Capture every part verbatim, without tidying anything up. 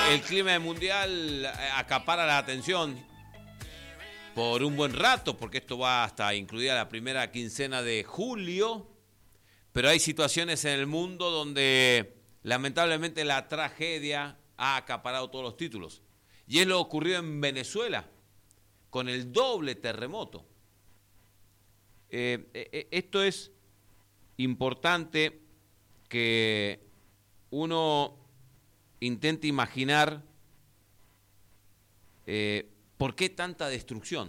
el clima del mundial acapara la atención por un buen rato, porque esto va hasta incluida la primera quincena de julio, pero hay situaciones en el mundo donde lamentablemente la tragedia ha acaparado todos los títulos. Y es lo ocurrido en Venezuela, con el doble terremoto. Eh, eh, esto es importante que uno intente imaginar eh, por qué tanta destrucción.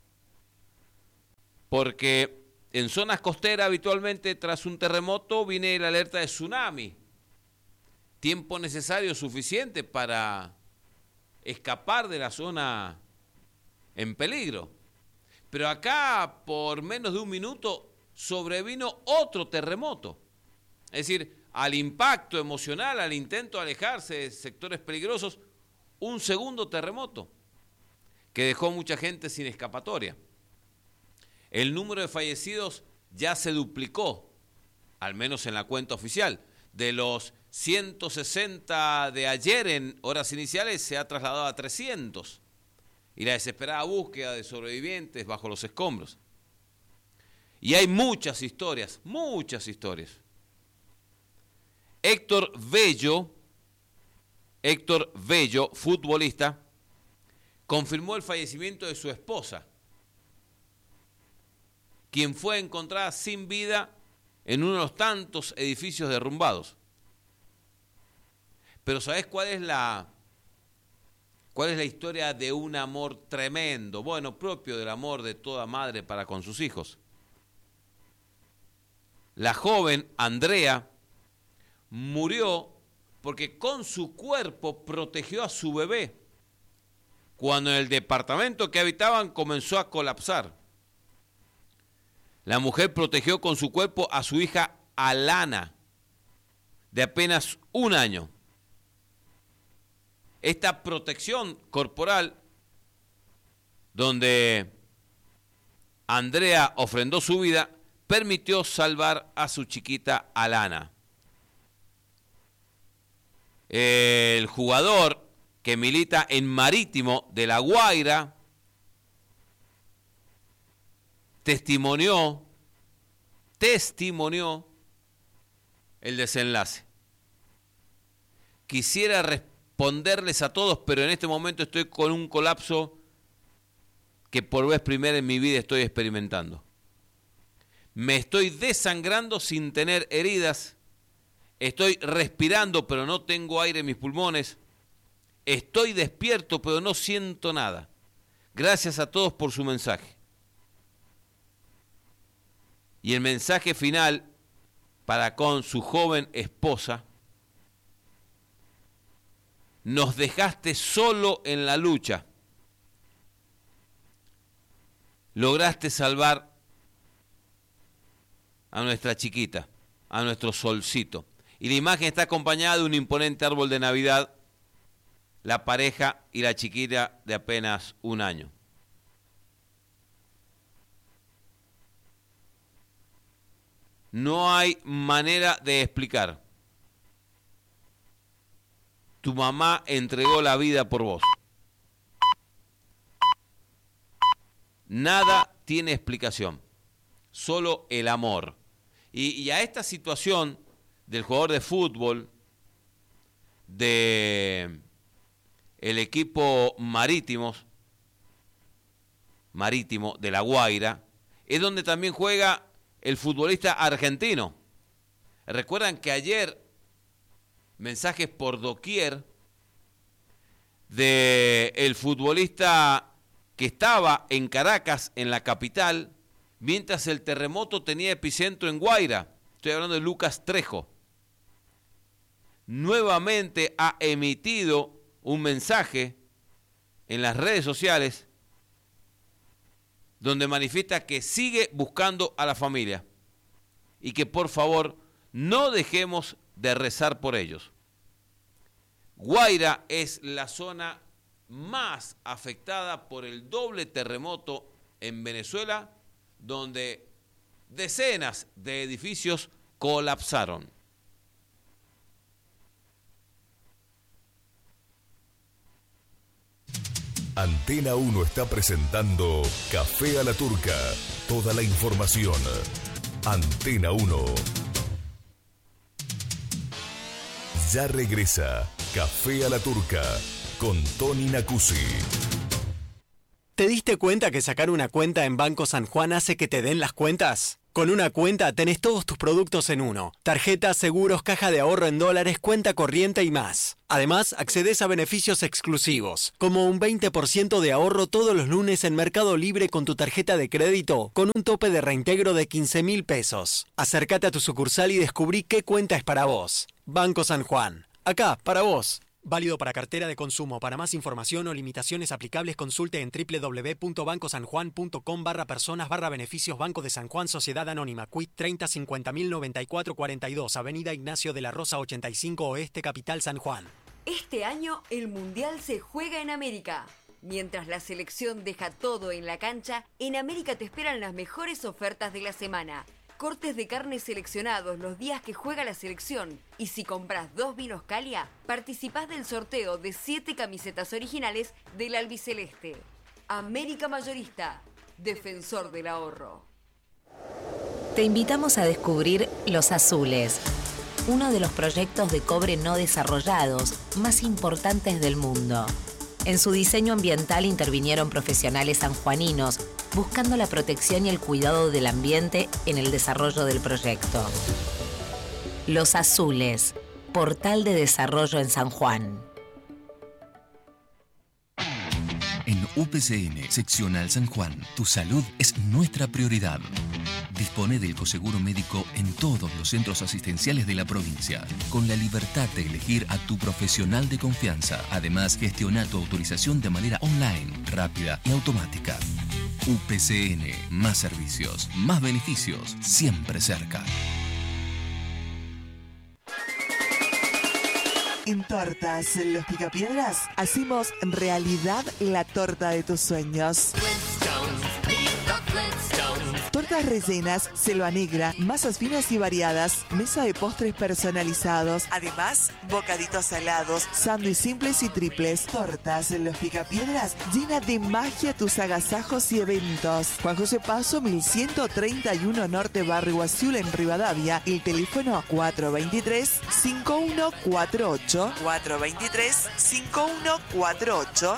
Porque en zonas costeras habitualmente tras un terremoto viene la alerta de tsunami. Tiempo necesario suficiente para escapar de la zona en peligro. Pero acá, por menos de un minuto, sobrevino otro terremoto. Es decir, al impacto emocional, al intento de alejarse de sectores peligrosos, un segundo terremoto que dejó mucha gente sin escapatoria. El número de fallecidos ya se duplicó, al menos en la cuenta oficial. De los ciento sesenta de ayer en horas iniciales se ha trasladado a trescientos. Y la desesperada búsqueda de sobrevivientes bajo los escombros. Y hay muchas historias, muchas historias. Héctor Bello, Héctor Bello, futbolista, confirmó el fallecimiento de su esposa, quien fue encontrada sin vida en uno de los tantos edificios derrumbados. Pero ¿sabés cuál es la, cuál es la historia de un amor tremendo? Bueno, propio del amor de toda madre para con sus hijos. La joven Andrea murió porque con su cuerpo protegió a su bebé cuando el departamento que habitaban comenzó a colapsar. La mujer protegió con su cuerpo a su hija Alana, de apenas un año. Esta protección corporal, donde Andrea ofrendó su vida, permitió salvar a su chiquita Alana. El jugador que milita en Marítimo de La Guaira testimonió, testimonió el desenlace. Quisiera responderles a todos, pero en este momento estoy con un colapso que por vez primera en mi vida estoy experimentando. Me estoy desangrando sin tener heridas. Estoy respirando, pero no tengo aire en mis pulmones. Estoy despierto, pero no siento nada. Gracias a todos por su mensaje. Y el mensaje final para con su joven esposa: nos dejaste solo en la lucha. Lograste salvar a nuestra chiquita, a nuestro solcito. Y la imagen está acompañada de un imponente árbol de Navidad, la pareja y la chiquita de apenas un año. No hay manera de explicar. Tu mamá entregó la vida por vos. Nada tiene explicación, solo el amor. Y, y a esta situación del jugador de fútbol de el equipo Marítimos, Marítimo de La Guaira, es donde también juega el futbolista argentino. Recuerdan que ayer mensajes por doquier de el futbolista que estaba en Caracas, en la capital, mientras el terremoto tenía epicentro en Guaira. Estoy hablando de Lucas Trejo. Nuevamente ha emitido un mensaje en las redes sociales donde manifiesta que sigue buscando a la familia y que por favor no dejemos de rezar por ellos. Guaira es la zona más afectada por el doble terremoto en Venezuela, donde decenas de edificios colapsaron. Antena uno está presentando Café a la Turca. Toda la información. Antena uno. Ya regresa Café a la Turca con Tony Nacuzzi. ¿Te diste cuenta que sacar una cuenta en Banco San Juan hace que te den las cuentas? Con una cuenta tenés todos tus productos en uno. Tarjetas, seguros, caja de ahorro en dólares, cuenta corriente y más. Además, accedes a beneficios exclusivos, como un veinte por ciento de ahorro todos los lunes en Mercado Libre con tu tarjeta de crédito, con un tope de reintegro de quince mil pesos. Acércate a tu sucursal y descubrí qué cuenta es para vos. Banco San Juan. Acá, para vos. Válido para cartera de consumo. Para más información o limitaciones aplicables, consulte en doble u doble u doble u punto banco san juan punto com barra personas barra beneficios. Banco de San Juan, Sociedad Anónima, Q I T treinta cincuenta mil noventa y cuatro cuarenta y dos, Avenida Ignacio de la Rosa ochenta y cinco Oeste, Capital San Juan. Este año el Mundial se juega en América. Mientras la selección deja todo en la cancha, en América te esperan las mejores ofertas de la semana. Cortes de carne seleccionados los días que juega la selección. Y si compras dos vinos Calia, participás del sorteo de siete camisetas originales del albiceleste. América Mayorista, defensor del ahorro. Te invitamos a descubrir Los Azules, uno de los proyectos de cobre no desarrollados más importantes del mundo. En su diseño ambiental intervinieron profesionales sanjuaninos, buscando la protección y el cuidado del ambiente en el desarrollo del proyecto. Los Azules, portal de desarrollo en San Juan. En U P C N, Seccional San Juan, tu salud es nuestra prioridad. Dispone del coseguro médico en todos los centros asistenciales de la provincia, con la libertad de elegir a tu profesional de confianza. Además, gestiona tu autorización de manera online, rápida y automática. U P C N, más servicios, más beneficios, siempre cerca. En Tortas Los Picapiedras hacemos realidad la torta de tus sueños. Tortas rellenas, selva negra, masas finas y variadas, mesa de postres personalizados, además bocaditos salados, sándwiches simples y triples. Tortas Los Picapiedras llena de magia tus agasajos y eventos. Juan José Paso, mil ciento treinta y uno Norte, Barrio Azul, en Rivadavia. El teléfono cuatro dos tres, cinco uno cuatro ocho. cuatro dos tres, cinco uno cuatro ocho.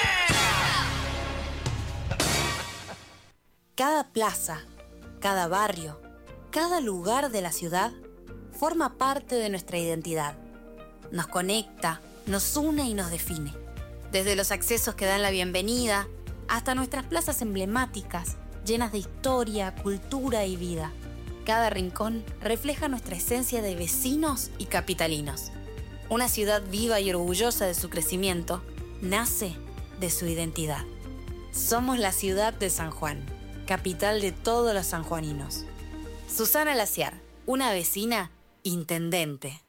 Cada plaza, cada barrio, cada lugar de la ciudad forma parte de nuestra identidad. Nos conecta, nos une y nos define. Desde los accesos que dan la bienvenida hasta nuestras plazas emblemáticas, llenas de historia, cultura y vida. Cada rincón refleja nuestra esencia de vecinos y capitalinos. Una ciudad viva y orgullosa de su crecimiento nace de su identidad. Somos la ciudad de San Juan, capital de todos los sanjuaninos. Susana Laciar, una vecina intendente.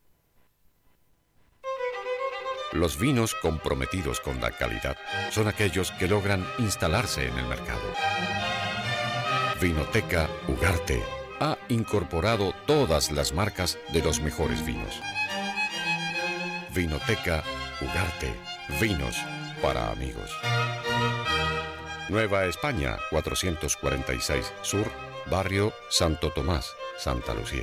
Los vinos comprometidos con la calidad son aquellos que logran instalarse en el mercado. Vinoteca Ugarte ha incorporado todas las marcas de los mejores vinos. Vinoteca Ugarte, vinos para amigos. Nueva España, cuatrocientos cuarenta y seis Sur, Barrio Santo Tomás, Santa Lucía.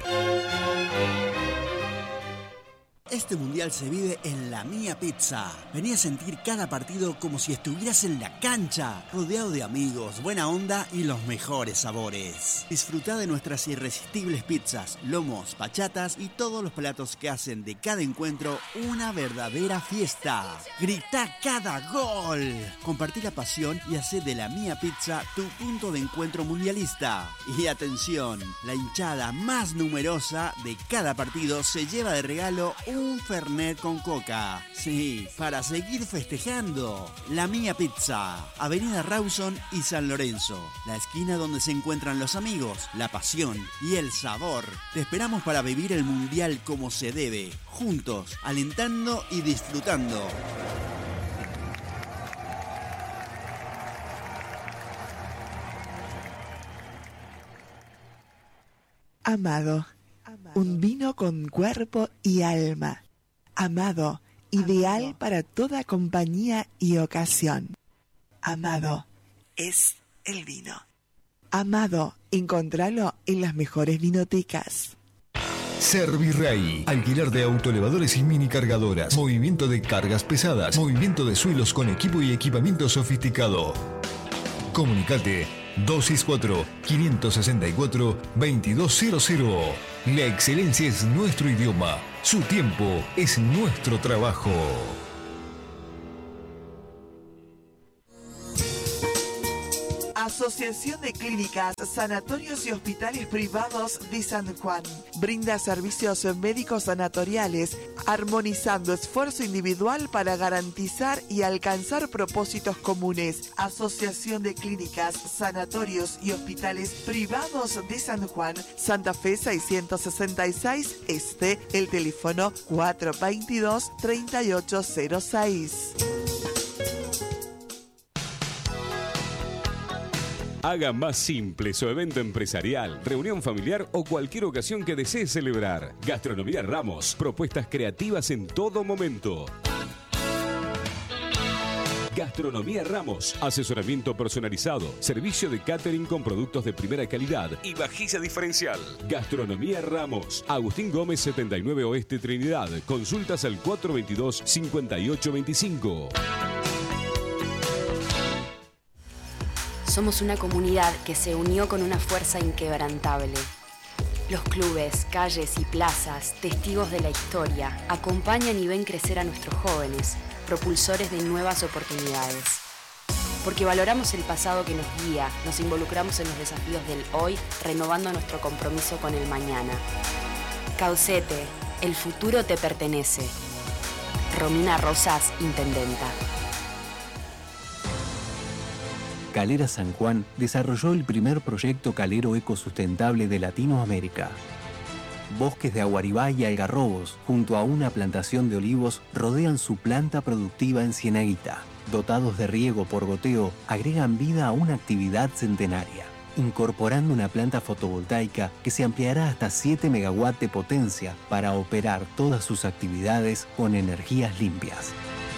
Este mundial se vive en La Mía Pizza. Vení a sentir cada partido como si estuvieras en la cancha, rodeado de amigos, buena onda y los mejores sabores. Disfrutá de nuestras irresistibles pizzas, lomos, bachatas y todos los platos que hacen de cada encuentro una verdadera fiesta. Gritá cada gol. Compartí la pasión y hacé de La Mía Pizza tu punto de encuentro mundialista. Y atención, la hinchada más numerosa de cada partido se lleva de regalo un Un Fernet con coca. Sí, para seguir festejando. La Mía Pizza, Avenida Rawson y San Lorenzo. La esquina donde se encuentran los amigos, la pasión y el sabor. Te esperamos para vivir el mundial como se debe. Juntos, alentando y disfrutando. Amado, un vino con cuerpo y alma. Amado, ideal para toda compañía y ocasión. Amado es el vino. Amado, encontralo en las mejores vinotecas. Servirrey, alquiler de autoelevadores y mini cargadoras, movimiento de cargas pesadas, movimiento de suelos con equipo y equipamiento sofisticado. Comunicate dos seis cuatro, cinco seis cuatro, dos dos cero cero. La excelencia es nuestro idioma, su tiempo es nuestro trabajo. Asociación de Clínicas, Sanatorios y Hospitales Privados de San Juan. Brinda servicios médicos sanatoriales, armonizando esfuerzo individual para garantizar y alcanzar propósitos comunes. Asociación de Clínicas, Sanatorios y Hospitales Privados de San Juan, Santa Fe seiscientos sesenta y seis Este, el teléfono cuatro veintidós, treinta y ocho cero seis. Haga más simple su evento empresarial, reunión familiar o cualquier ocasión que desee celebrar. Gastronomía Ramos, propuestas creativas en todo momento. Gastronomía Ramos, asesoramiento personalizado, servicio de catering con productos de primera calidad y vajilla diferencial. Gastronomía Ramos, Agustín Gómez setenta y nueve Oeste Trinidad. Consultas al cuatro veintidós, cincuenta y ocho veinticinco. Somos una comunidad que se unió con una fuerza inquebrantable. Los clubes, calles y plazas, testigos de la historia, acompañan y ven crecer a nuestros jóvenes, propulsores de nuevas oportunidades. Porque valoramos el pasado que nos guía, nos involucramos en los desafíos del hoy, renovando nuestro compromiso con el mañana. Caucete, el futuro te pertenece. Romina Rosas, Intendenta. Calera San Juan desarrolló el primer proyecto calero ecosustentable de Latinoamérica. Bosques de aguaribá y algarrobos, junto a una plantación de olivos, rodean su planta productiva en Cienaguita. Dotados de riego por goteo, agregan vida a una actividad centenaria, incorporando una planta fotovoltaica que se ampliará hasta siete megawatts de potencia para operar todas sus actividades con energías limpias.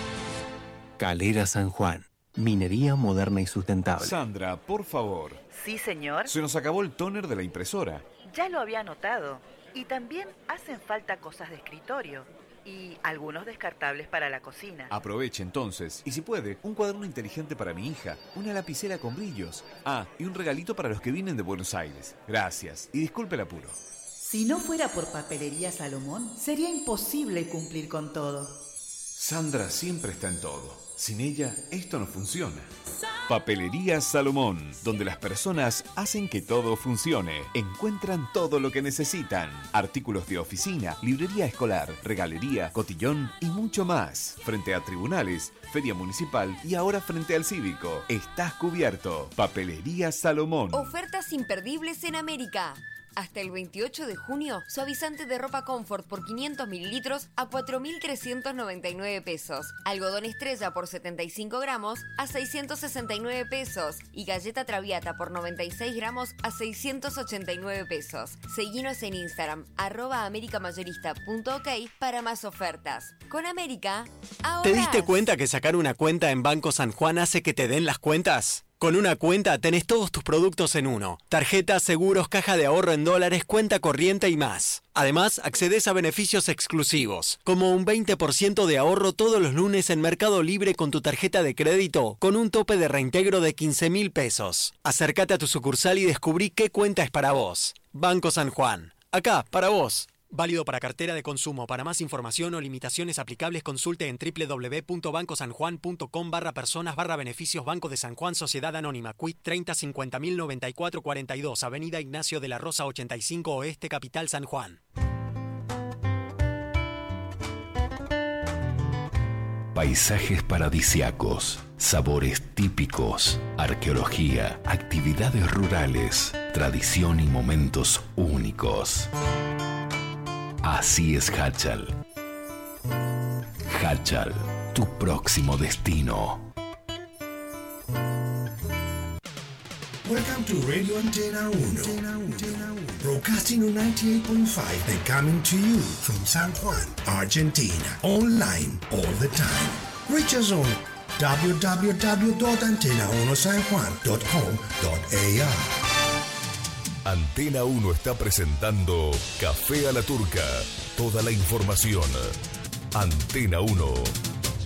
Calera San Juan. Minería moderna y sustentable. Sandra, por favor. Sí, señor. Se nos acabó el tóner de la impresora. Ya lo había notado. Y también hacen falta cosas de escritorio. Y algunos descartables para la cocina. Aproveche entonces. Y si puede, un cuaderno inteligente para mi hija. Una lapicera con brillos. Ah, y un regalito para los que vienen de Buenos Aires. Gracias. Y disculpe el apuro. Si no fuera por Papelería Salomón, sería imposible cumplir con todo. Sandra siempre está en todo. Sin ella, esto no funciona. Papelería Salomón, donde las personas hacen que todo funcione. Encuentran todo lo que necesitan. Artículos de oficina, librería escolar, regalería, cotillón y mucho más. Frente a tribunales, feria municipal y ahora frente al cívico. Estás cubierto. Papelería Salomón. Ofertas imperdibles en América. Hasta el veintiocho de junio, suavizante de ropa Comfort por quinientos mililitros a cuatro mil trescientos noventa y nueve pesos. Algodón Estrella por setenta y cinco gramos a seiscientos sesenta y nueve pesos. Y galleta Traviata por noventa y seis gramos a seiscientos ochenta y nueve pesos. Seguinos en Instagram, arroba americamayorista punto ok para más ofertas. Con América, ahora. ¿Te diste cuenta que sacar una cuenta en Banco San Juan hace que te den las cuentas? Con una cuenta tenés todos tus productos en uno. Tarjetas, seguros, caja de ahorro en dólares, cuenta corriente y más. Además, accedes a beneficios exclusivos, como un veinte por ciento de ahorro todos los lunes en Mercado Libre con tu tarjeta de crédito, con un tope de reintegro de quince mil pesos. Acércate a tu sucursal y descubrí qué cuenta es para vos. Banco San Juan. Acá, para vos. Válido para cartera de consumo. Para más información o limitaciones aplicables, consulte en doble u doble u doble u punto bancosanjuan.com barra personas barra beneficios Banco de San Juan Sociedad Anónima. Q I T treinta cincuenta mil noventa y cuatro cuarenta y dos. Avenida Ignacio de la Rosa ochenta y cinco Oeste, Capital San Juan. Paisajes paradisiacos, sabores típicos, arqueología, actividades rurales, tradición y momentos únicos. Así es Hachal. Hachal, tu próximo destino. Welcome to Radio Antena uno. Broadcasting on ninety-eight point five and coming to you from San Juan, Argentina. Online all the time. Reach us on w w w dot antena uno san juan dot com dot a r. Antena uno está presentando Café a la Turca. Toda la información. Antena uno.